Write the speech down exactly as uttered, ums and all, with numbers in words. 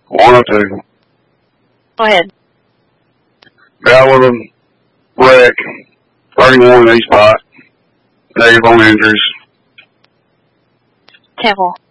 one oh two. Go ahead. Got with a wreck, thirty-one E spot, negative on injuries. Temple.